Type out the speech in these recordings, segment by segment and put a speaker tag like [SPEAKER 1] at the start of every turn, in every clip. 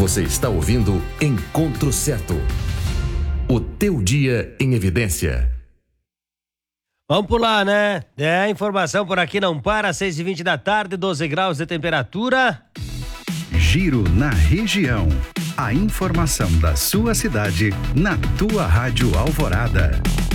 [SPEAKER 1] Você está ouvindo Encontro Certo. O teu dia em evidência.
[SPEAKER 2] Vamos pular, né? A informação por aqui não para, 6h20 da tarde, 12 graus de temperatura.
[SPEAKER 3] Giro na região. A informação da sua cidade, na tua Rádio Alvorada.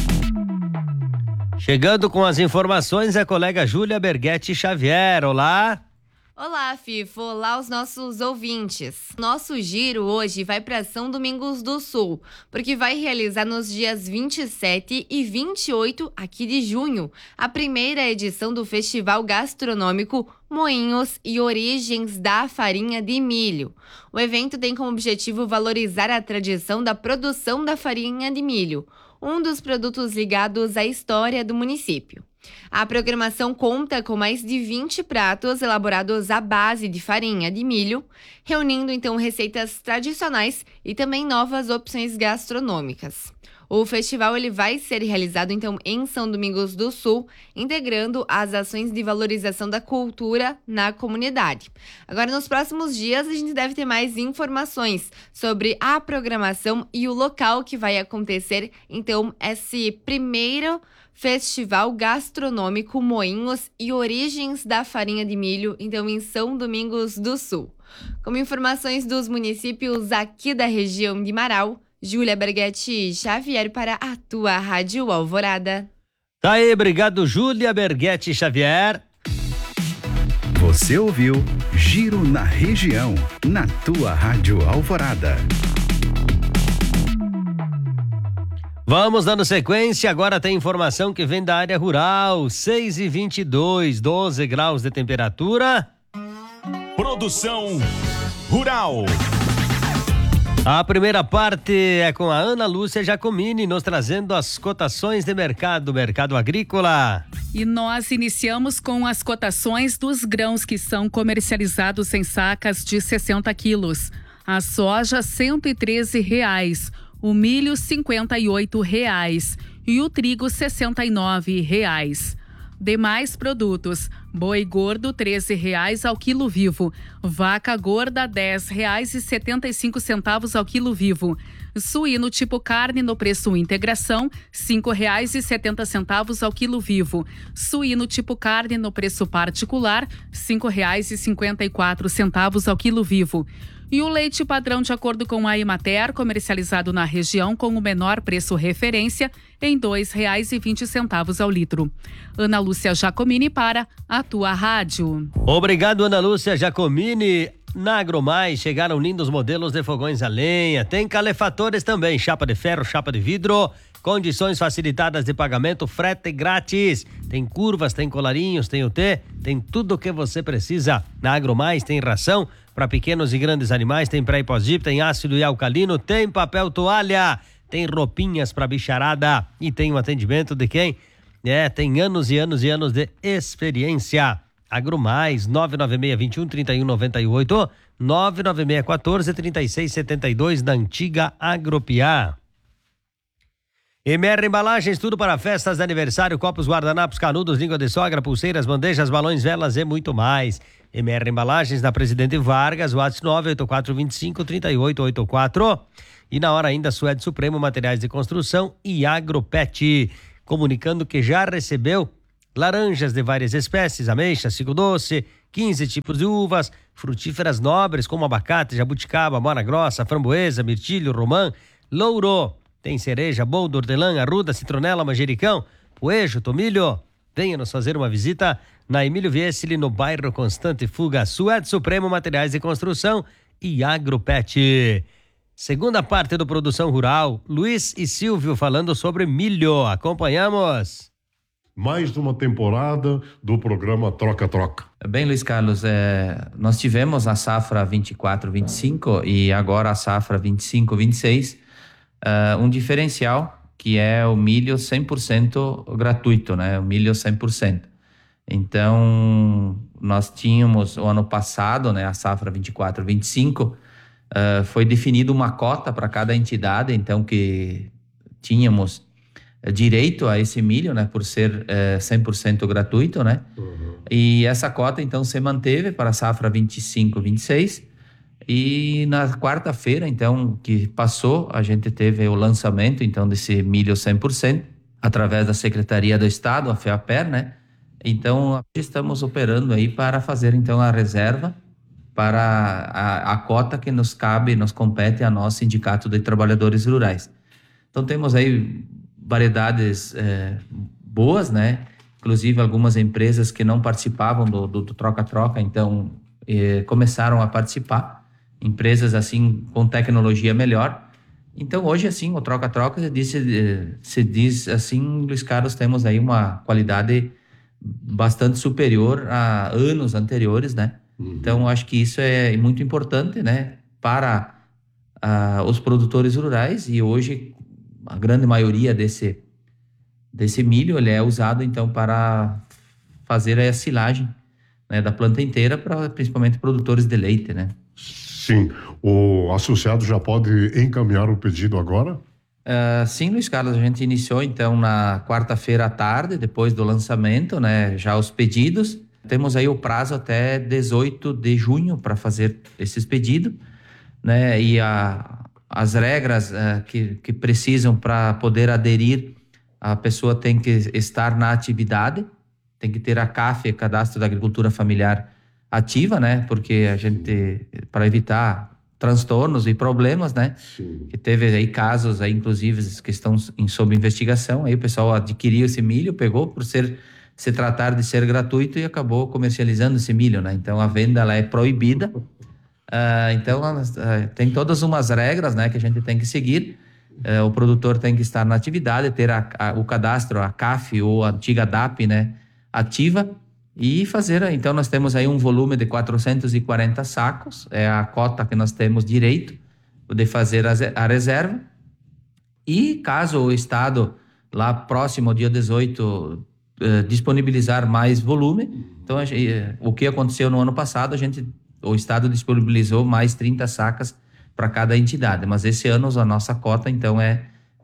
[SPEAKER 2] Chegando com as informações, a colega Júlia Berghetti Xavier. Olá!
[SPEAKER 4] Olá, Fifo. Olá, os nossos ouvintes. Nosso giro hoje vai para São Domingos do Sul, porque vai realizar nos dias 27 e 28 aqui de junho a primeira edição do Festival Gastronômico Moinhos e Origens da Farinha de Milho. O evento tem como objetivo valorizar a tradição da produção da farinha de milho, um dos produtos ligados à história do município. A programação conta com mais de 20 pratos elaborados à base de farinha de milho, reunindo então receitas tradicionais e também novas opções gastronômicas. O festival ele vai ser realizado então em São Domingos do Sul, integrando as ações de valorização da cultura na comunidade. Agora, nos próximos dias, a gente deve ter mais informações sobre a programação e o local que vai acontecer então esse primeiro Festival Gastronômico Moinhos e Origens da Farinha de Milho, então em São Domingos do Sul. Como informações dos municípios aqui da região de Marau, Júlia Berghetti Xavier para a tua Rádio Alvorada.
[SPEAKER 2] Tá aí, obrigado Júlia Berghetti Xavier.
[SPEAKER 3] Você ouviu Giro na região, na tua Rádio Alvorada.
[SPEAKER 2] Vamos dando sequência, agora tem informação que vem da área rural, 6h22, 12 graus de temperatura.
[SPEAKER 5] Produção Rural.
[SPEAKER 2] A primeira parte é com a Ana Lúcia Giacomini, nos trazendo as cotações de mercado agrícola.
[SPEAKER 6] E nós iniciamos com as cotações dos grãos que são comercializados em sacas de 60 quilos. A soja, R$ 113,00. O milho, R$ 58,00 e o trigo, R$ 69,00. Demais produtos: boi gordo, R$ 13,00 ao quilo vivo. Vaca gorda, R$ 10,75 ao quilo vivo. Suíno tipo carne no preço integração, R$ 5,70 ao quilo vivo. Suíno tipo carne no preço particular, R$ 5,54 ao quilo vivo. E o leite padrão, de acordo com a Emater, comercializado na região com o menor preço referência, em R$ 2,20 ao litro. Ana Lúcia Giacomini para a tua rádio.
[SPEAKER 2] Obrigado, Ana Lúcia Giacomini. Na Agromais chegaram lindos modelos de fogões a lenha. Tem calefatores também, chapa de ferro, chapa de vidro. Condições facilitadas de pagamento, frete grátis. Tem curvas, tem colarinhos, tem UT, tem tudo o que você precisa. Na Agromais tem ração para pequenos e grandes animais, tem pré e pós-dip, tem ácido e alcalino, tem papel toalha, tem roupinhas para bicharada e tem um atendimento de quem? Tem anos e anos e anos de experiência. Agromais, 996-21-3198, 996-14-3672, da antiga Agropiá. MR Embalagens, tudo para festas de aniversário, copos, guardanapos, canudos, língua de sogra, pulseiras, bandejas, balões, velas e muito mais. MR Embalagens, na Presidente Vargas, WhatsApp 98425-3884. E na hora ainda, Suede Supremo, materiais de construção e Agropet, comunicando que já recebeu laranjas de várias espécies, ameixa, cigo doce, 15 tipos de uvas, frutíferas nobres como abacate, jabuticaba, mora grossa, framboesa, mirtilho, romã, louro. Tem cereja, boldo, hortelã, arruda, citronela, manjericão, poejo, tomilho. Venha nos fazer uma visita na Emílio Viescili, no bairro Constante Fuga. Suede Supremo, materiais de construção e Agropet. Segunda parte do Produção Rural, Luiz e Silvio falando sobre milho. Acompanhamos.
[SPEAKER 7] Mais uma temporada do programa Troca-Troca.
[SPEAKER 8] Bem, Luiz Carlos, nós tivemos a safra 24-25 e agora a safra 25-26, um diferencial que é o milho 100% gratuito, né? O milho 100%. Então, nós tínhamos o ano passado, né, a safra 24-25, foi definida uma cota para cada entidade, então que tínhamos direito a esse milho, né, por ser 100% gratuito, né? Uhum. E essa cota, então, se manteve para a safra 25-26 E na quarta-feira, então, que passou, a gente teve o lançamento, então, desse milho 100%, através da Secretaria do Estado, a FEAPER, né? Então, estamos operando aí para fazer, então, a reserva para a cota que nos cabe, nos compete a nós, Sindicato de Trabalhadores Rurais. Então, temos aí variedades boas, né? Inclusive, algumas empresas que não participavam do troca-troca, então, começaram a participar. Empresas, assim, com tecnologia melhor. Então, hoje, assim, o troca-troca se diz assim, Luiz Carlos, temos aí uma qualidade bastante superior a anos anteriores, né? Então, acho que isso é muito importante, né? Para os produtores rurais, e hoje a grande maioria desse milho, ele é usado, então, para fazer a silagem, né, da planta inteira, para principalmente produtores de leite, né?
[SPEAKER 7] Sim, o associado já pode encaminhar o pedido agora?
[SPEAKER 8] Sim, Luiz Carlos, a gente iniciou então na quarta-feira à tarde, depois do lançamento, né, já os pedidos. Temos aí o prazo até 18 de junho para fazer esses pedidos, né, e as regras que precisam para poder aderir, a pessoa tem que estar na atividade, tem que ter a CAF, Cadastro da Agricultura Familiar, ativa, né? Porque a gente, para evitar transtornos e problemas, né? Sim. Que teve aí casos aí, inclusive, que estão sob investigação, aí o pessoal adquiriu esse milho, pegou por se tratar de ser gratuito e acabou comercializando esse milho, né? Então, a venda, ela é proibida. Então, tem todas umas regras, né? Que a gente tem que seguir. O produtor tem que estar na atividade, ter o cadastro, a CAF ou a antiga DAP, né? Ativa. E fazer, então nós temos aí um volume de 440 sacos, é a cota que nós temos direito de fazer a reserva. E caso o Estado, lá próximo ao dia 18, disponibilizar mais volume, então o que aconteceu no ano passado, o Estado disponibilizou mais 30 sacas para cada entidade, mas esse ano a nossa cota, então, é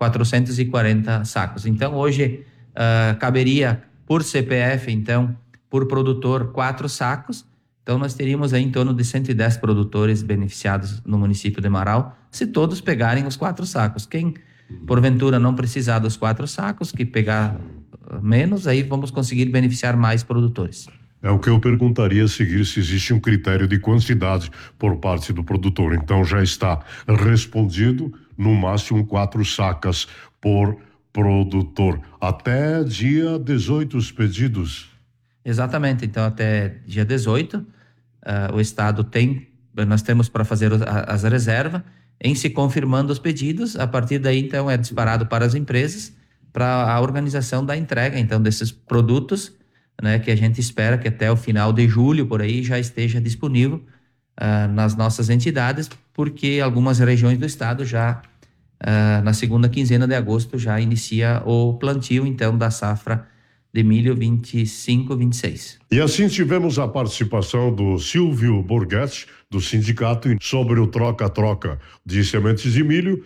[SPEAKER 8] 440 sacos. Então, hoje, caberia por CPF, então, por produtor, 4 sacos. Então, nós teríamos aí em torno de 110 produtores beneficiados no município de Marau, se todos pegarem os 4 sacos. Quem, porventura, não precisar dos 4 sacos, que pegar menos, aí vamos conseguir beneficiar mais produtores.
[SPEAKER 7] É o que eu perguntaria a seguir, se existe um critério de quantidade por parte do produtor. Então, já está respondido, no máximo 4 sacas por produtor. Até dia 18 os pedidos.
[SPEAKER 8] Exatamente, então até dia 18 o Estado nós temos para fazer as reservas, em se confirmando os pedidos, a partir daí então é disparado para as empresas, para a organização da entrega então desses produtos, né, que a gente espera que até o final de julho por aí já esteja disponível nas nossas entidades, porque algumas regiões do estado já na segunda quinzena de agosto já inicia o plantio então da safra de milho 25-26.
[SPEAKER 7] E assim tivemos a participação do Silvio Borghetti, do sindicato, sobre o troca-troca de sementes de milho.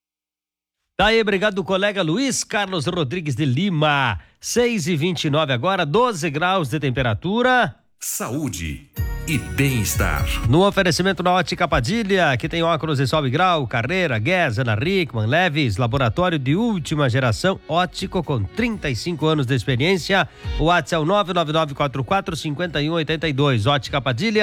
[SPEAKER 2] Daí, obrigado, colega Luiz Carlos Rodrigues de Lima. 6h29 agora, 12 graus de temperatura.
[SPEAKER 1] Saúde e bem-estar.
[SPEAKER 2] No oferecimento da Ótica Padilha, que tem óculos de sol e grau, Carreira, Guess, Ana Rickman, Leves, laboratório de última geração, ótico com 35 anos de experiência. O WhatsApp é o 999445182. Ótica Padilha.